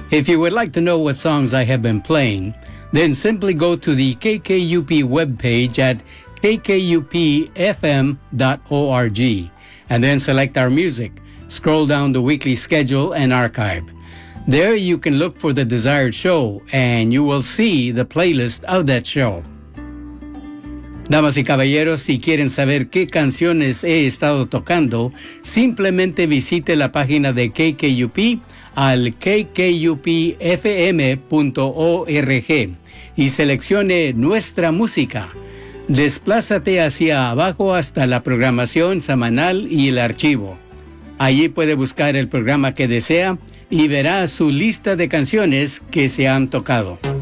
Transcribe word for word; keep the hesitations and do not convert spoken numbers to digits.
If you would like to know what songs I have been playing, then simply go to the K K U P webpage at k k u p f m dot org and then select our music. Scroll down the weekly schedule and archive. There you can look for the desired show and you will see the playlist of that show. Damas y caballeros, si quieren saber qué canciones he estado tocando, simplemente visite la página de K K U P al k k u p f m punto org y seleccione nuestra música. Desplázate hacia abajo hasta la programación semanal y el archivo. Allí puede buscar el programa que desea y verá su lista de canciones que se han tocado.